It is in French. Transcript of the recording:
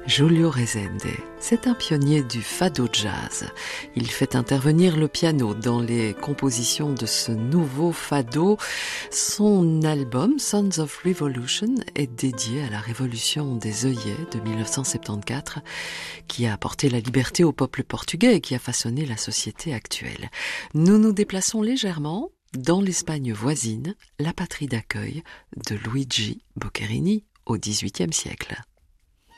Júlio Rezende, c'est un pionnier du fado jazz. Il fait intervenir le piano dans les compositions de ce nouveau fado. Son album Sons of Revolution est dédié à la révolution des œillets de 1974 qui a apporté la liberté au peuple portugais et qui a façonné la société actuelle. Nous nous déplaçons légèrement dans l'Espagne voisine, la patrie d'accueil de Luigi Boccherini au XVIIIe siècle.